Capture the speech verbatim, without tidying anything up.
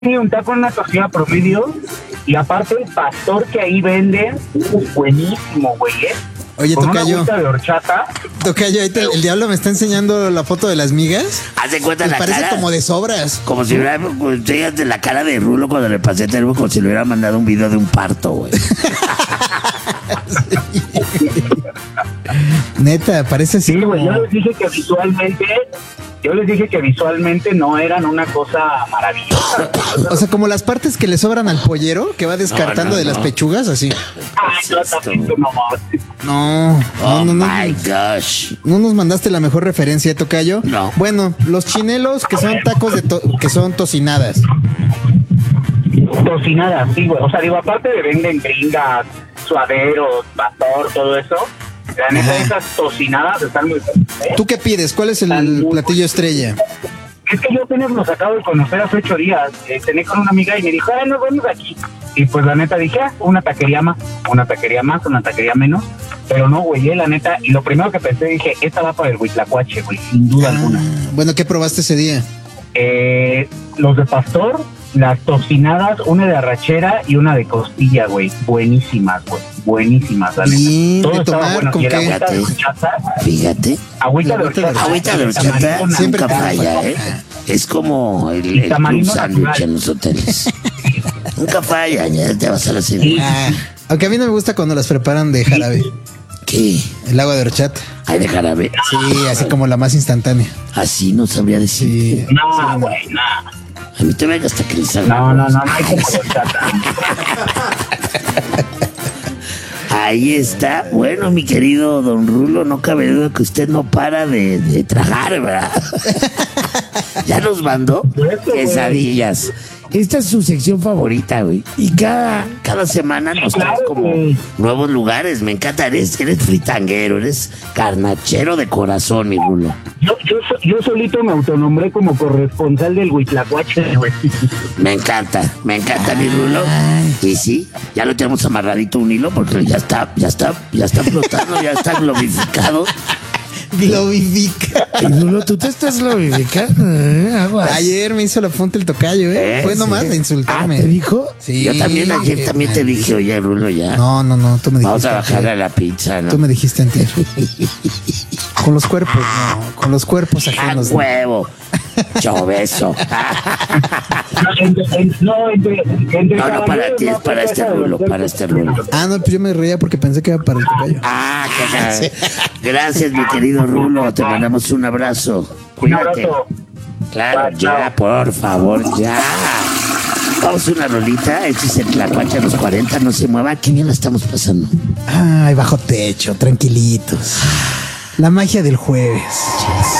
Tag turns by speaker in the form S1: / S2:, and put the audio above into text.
S1: Sí, un taco en una tortilla promedio. Y aparte el pastor que ahí vende, uh, buenísimo, güey, ¿eh?
S2: Oye,
S1: Con
S2: tocayo.
S1: una agüita de horchata.
S2: Tocayo, ahorita el diablo me está enseñando la foto de las migas.
S3: Haz de cuenta
S2: Y
S3: la
S2: parece
S3: cara.
S2: como de sobras.
S3: Como si hubiera, pues, de la cara de Rulo cuando le pasé el teléfono, como si le hubiera mandado un video de un parto, güey.
S2: Neta, parece así.
S1: Sí, güey, yo
S2: como...
S1: les dije que visualmente, yo les dije que visualmente no eran una cosa maravillosa.
S2: O sea, como las partes que le sobran al pollero, que va descartando
S3: No, no,
S2: de las
S3: no.
S2: pechugas, así.
S1: Ay, no, tampoco, no,
S2: No,
S3: Oh
S2: no, no, no.
S3: my gosh.
S2: No nos mandaste la mejor referencia, tocayo.
S3: No.
S2: Bueno, los chinelos que son tacos de to- que son tocinadas.
S1: Tocinadas, sí, güey. O sea, digo, aparte de venden gringas, suaderos, pastor, todo eso, la neta,
S2: Ajá.
S1: esas tocinadas están muy buenas, ¿eh?
S2: ¿Tú qué pides? ¿Cuál es
S1: Están
S2: el
S1: muy
S2: platillo estrella?
S1: Es que yo apenas los acabo de conocer hace ocho días. Eh, Tenía con una amiga y me dijo, ay, nos vemos aquí. Y pues la neta dije, ah, una taquería más, una taquería más, una taquería menos. Pero no, güey, eh, la neta. Y lo primero que pensé, dije, esta va para el Huitlacuache, güey, sin duda
S2: Ah,
S1: alguna.
S2: bueno, ¿qué probaste ese día?
S1: Eh, los de pastor, las tocinadas, una de arrachera y una de costilla, güey. Buenísimas, güey. Buenísimas, la neta.
S2: ¿Y
S1: Todo
S2: de
S1: estaba
S2: tomar
S1: bueno.
S2: con
S1: Y el
S2: qué?
S1: agüita de
S3: Fíjate.
S1: horchata,
S3: Fíjate.
S1: agüita de
S2: Agüita de
S1: horchata.
S3: Agüita de horchata
S1: Tamarindo
S2: siempre
S3: nunca
S1: natural,
S3: falla,
S1: güey.
S3: ¿eh? Es como el,
S1: Y
S3: el club
S1: tamarindo
S3: sándwich
S1: natural.
S3: en los hoteles. Nunca falla, ya te vas a la cena.
S2: Ah, aunque a mí no me gusta cuando las preparan de jarabe.
S3: ¿Qué?
S2: El agua de horchata.
S3: ¿Hay de jarabe?
S2: Sí, así como la más instantánea.
S3: Así no sabría decir.
S2: Sí.
S1: No, güey, no.
S3: A mí te venga hasta que le salga.
S1: No, no, no, no hay como horchata.
S3: Ahí está. Bueno, mi querido don Rulo, no cabe duda que usted no para de, de tragar, ¿verdad? Ya nos mandó quesadillas. Esta es su sección favorita, güey. Y cada, cada semana nos trae
S1: Claro,
S3: como
S1: güey.
S3: nuevos lugares. Me encanta. Eres, eres fritanguero, eres carnachero de corazón, mi Rulo.
S1: Yo, yo, so- yo solito me autonombré como corresponsal del Huitlacuache, güey.
S3: Me encanta, me encanta, mi Rulo. Y sí, ya lo tenemos amarradito un hilo porque ya está, ya está, ya está flotando, ya está globificado.
S2: Globifica.
S4: Y Rulo, tú te estás glorificando, ¿eh? Aguas.
S2: Ayer me hizo la punta el tocayo, ¿eh?
S3: ¿Eh?
S2: Fue nomás
S3: Sí.
S2: de
S4: Ah,
S2: insultarme.
S4: ¿te dijo?
S2: Sí.
S3: Yo también ayer también te dije, oye, Rulo, ya.
S2: No, no, no, tú me
S3: Vamos
S2: dijiste.
S3: a bajar
S2: antier.
S3: a la pizza, ¿no?
S2: Tú me dijiste antier. Con los cuerpos, no. Con los cuerpos
S3: A
S2: ajenos. no.
S3: huevo. Choveso.
S1: No, entre, en- no, entre, entre
S3: No, no, para
S1: caballeros,
S3: ti, es
S1: no,
S3: para este
S1: esa de
S3: Rulo,
S1: los
S3: para este Rulo.
S2: Ah, no, pues yo me reía porque pensé que era para el tocayo.
S3: Ah, qué caray. Gracias, mi querido Rulo. Te mandamos un abrazo.
S1: Un
S3: Cuídate.
S1: abrazo.
S3: Claro, ya, por favor, ya. Vamos a una rolita. Este es el Tlacuache a los cuarenta. No se mueva. Qué bien la estamos pasando.
S2: Ay, bajo techo, tranquilitos. La magia del jueves.